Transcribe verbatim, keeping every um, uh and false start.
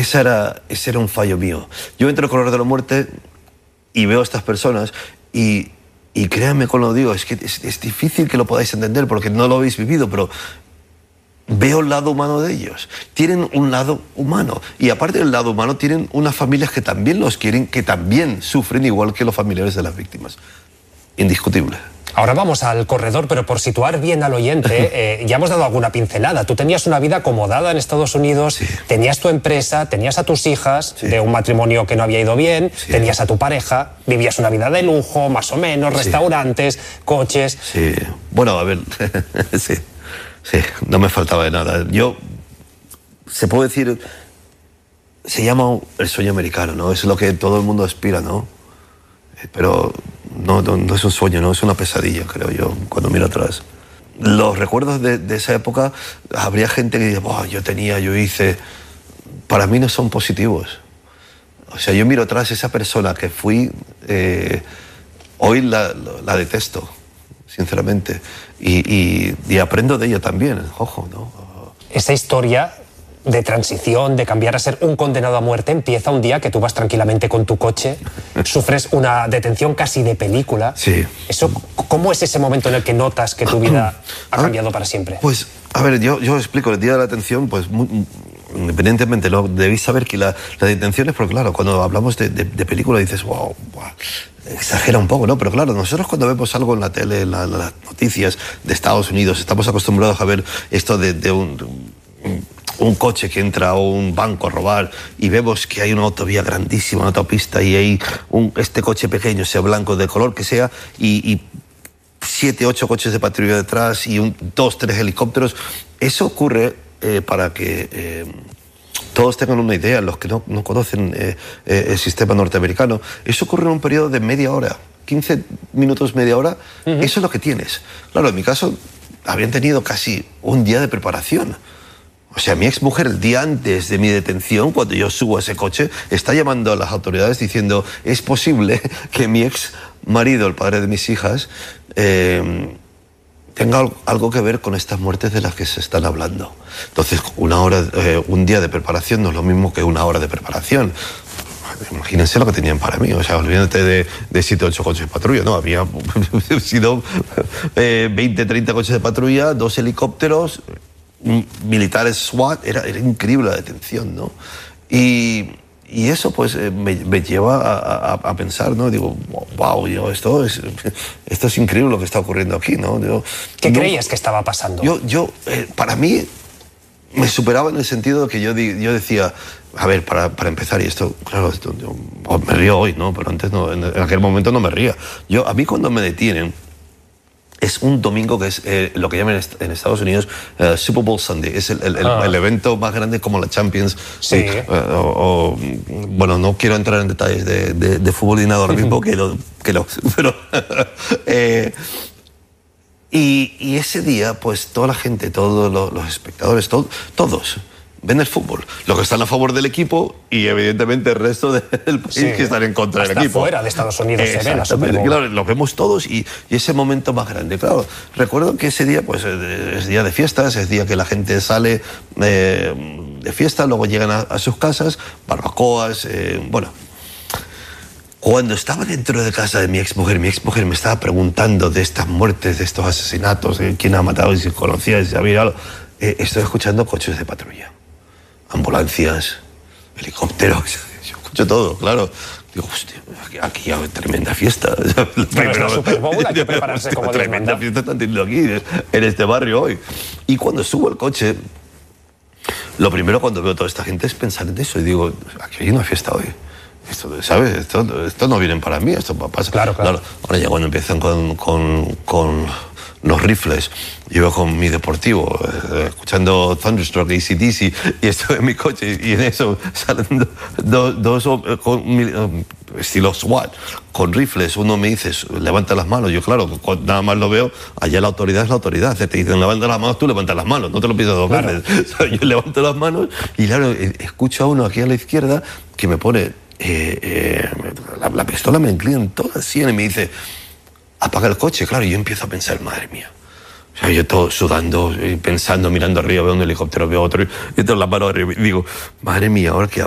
esa era, ese era un fallo mío. Yo entro al corredor de la muerte y veo a estas personas y, y créanme cuando lo digo, es que es, es difícil que lo podáis entender porque no lo habéis vivido, pero veo el lado humano de ellos. Tienen un lado humano. Y aparte del lado humano, tienen unas familias que también los quieren, que también sufren igual que los familiares de las víctimas. Indiscutible. Ahora vamos al corredor, pero por situar bien al oyente, eh, ya hemos dado alguna pincelada. Tú tenías una vida acomodada en Estados Unidos, sí. tenías tu empresa, tenías a tus hijas, sí. de un matrimonio que no había ido bien, sí. tenías a tu pareja, vivías una vida de lujo, más o menos, sí. restaurantes, coches... Sí, bueno, a ver, sí, sí, no me faltaba de nada. Yo, se puede decir, se llama el sueño americano, ¿no? Es lo que todo el mundo aspira, ¿no? Pero... No, no, no es un sueño, no es una pesadilla, creo yo, cuando miro atrás. Los recuerdos de, de esa época, habría gente que dice, oh, yo tenía, yo hice... Para mí no son positivos. O sea, yo miro atrás, esa persona que fui, eh, hoy la, la detesto, sinceramente. Y, y, y aprendo de ella también, ojo, ¿no? Esa historia de transición, de cambiar a ser un condenado a muerte, empieza un día que tú vas tranquilamente con tu coche, sufres una detención casi de película. Sí. Eso, ¿cómo es ese momento en el que notas que tu vida ha cambiado para siempre? Pues, a ver, yo, yo explico, el día de la detención, pues, muy, independientemente, ¿no? Debéis saber que la, la detención es, porque claro, cuando hablamos de, de, de película dices, wow, wow, exagera un poco, ¿no? Pero claro, nosotros cuando vemos algo en la tele, en, la, en las noticias de Estados Unidos, estamos acostumbrados a ver esto de, de un... un un coche que entra a un banco a robar y vemos que hay una autovía grandísima, una autopista, y hay un, este coche pequeño, sea blanco, de color que sea, y, y siete, ocho coches de patrulla detrás y un, dos, tres helicópteros. Eso ocurre eh, para que eh, todos tengan una idea, los que no, no conocen eh, eh, el sistema norteamericano. Eso ocurre en un periodo de media hora, quince minutos, media hora. Uh-huh. Eso es lo que tienes. Claro, en mi caso, habían tenido casi un día de preparación. O sea, mi exmujer, el día antes de mi detención, cuando yo subo a ese coche, está llamando a las autoridades diciendo, es posible que mi ex marido, el padre de mis hijas, eh, tenga algo que ver con estas muertes de las que se están hablando. Entonces, una hora, eh, un día de preparación no es lo mismo que una hora de preparación. Imagínense lo que tenían para mí, o sea, olvídate de, de siete, ocho coches de patrulla, no, había sido eh, veinte, treinta coches de patrulla, dos helicópteros, militares SWAT, era, era increíble la detención, ¿no? Y, y eso pues eh, me, me lleva a, a, a pensar, ¿no? Digo, wow, yo, esto, es, esto es increíble lo que está ocurriendo aquí, ¿no? Yo, ¿Qué no, creías que estaba pasando? Yo, yo eh, para mí, me superaba en el sentido de que yo, yo decía, a ver, para, para empezar, y esto, claro, esto, yo, me río hoy, ¿no? Pero antes, no, en, en aquel momento no me ría. Yo, a mí cuando me detienen, es un domingo que es eh, lo que llaman en Estados Unidos uh, Super Bowl Sunday. Es el, el, ah. el, el evento más grande como la Champions. Sí. Eh, o, o, bueno, no quiero entrar en detalles de, de, de fútbol ni nada ahora mismo, que lo... Que lo pero, eh, y, y ese día, pues toda la gente, todos los, los espectadores, todo, todos ven el fútbol. Los que están a favor del equipo y evidentemente el resto del país sí, que están en contra del equipo. Fuera de Estados Unidos se ven, claro, lo vemos todos y, y ese momento más grande. Claro, recuerdo que ese día pues es día de fiestas, es día que la gente sale eh, de fiesta, luego llegan a, a sus casas, barbacoas, eh, bueno. Cuando estaba dentro de casa de mi exmujer, mi exmujer me estaba preguntando de estas muertes, de estos asesinatos, de quién ha matado, y si conocía, si había algo. Eh, estoy escuchando coches de patrulla, ambulancias, helicópteros, yo escucho todo, claro. Digo, hostia, aquí, aquí hay tremenda fiesta. Pero es la Super Bowl, hay que prepararse como Dios tremenda manda. Fiesta están teniendo aquí, en este barrio hoy. Y cuando subo al coche, lo primero cuando veo a toda esta gente es pensar en eso. Y digo, aquí hay una fiesta hoy. Esto, ¿sabes? Esto, esto no vienen para mí, esto pasa. Claro, claro. claro. Ahora ya cuando empiezan con, con, con los rifles, yo iba con mi deportivo, eh, escuchando Thunderstruck, A C D C, y estoy en mi coche, y en eso salen dos, dos, dos con, um, estilo SWAT, con rifles. Uno me dice, levanta las manos. Yo, claro, nada más lo veo, allá la autoridad es la autoridad. Te dicen, levanta las manos, tú levantas las manos, no te lo pides dos claro. veces. Yo levanto las manos, y claro, escucho a uno aquí a la izquierda que me pone... Eh, eh, la, la pistola me inclina en toda así y me dice, apaga el coche. Claro, y yo empiezo a pensar, madre mía. O sea, yo todo sudando, pensando, mirando arriba, veo un helicóptero, veo otro, y tengo la mano arriba y digo, madre mía, ¿ahora qué hago?